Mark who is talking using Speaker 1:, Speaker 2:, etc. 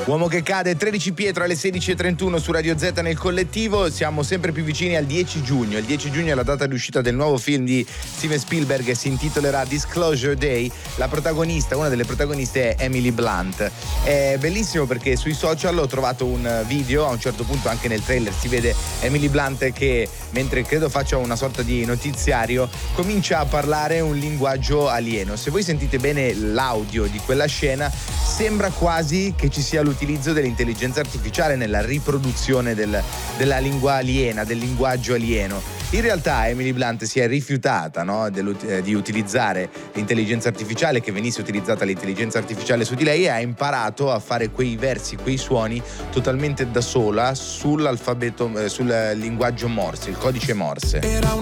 Speaker 1: Uomo che cade, 13 Pietro alle 16.31 su Radio Z nel collettivo. Siamo sempre più vicini al 10 giugno. Il 10 giugno è la data di uscita del nuovo film di Steven Spielberg e si intitolerà Disclosure Day. La protagonista, una delle protagoniste è Emily Blunt. È bellissimo perché sui social ho trovato un video, a un certo punto anche nel trailer si vede Emily Blunt che, mentre credo faccia una sorta di notiziario, comincia a parlare un linguaggio alieno. Se voi sentite bene l'audio di quella scena, sembra quasi che ci sia l'utilizzo dell'intelligenza artificiale nella riproduzione della lingua aliena, del linguaggio alieno. In realtà Emily Blunt si è rifiutata, no, di utilizzare l'intelligenza artificiale, che venisse utilizzata l'intelligenza artificiale su di lei, e ha imparato a fare quei versi, quei suoni totalmente da sola sull'alfabeto, sul linguaggio Morse, il codice Morse.
Speaker 2: Era